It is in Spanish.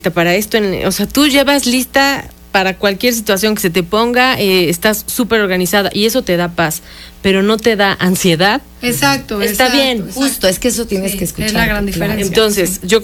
para esto, o sea, tú llevas lista para cualquier situación que se te ponga, estás súper organizada y eso te da paz, pero no te da ansiedad. Exacto. Está bien. Justo, es que eso tienes que escuchar. Es la gran diferencia. Entonces, yo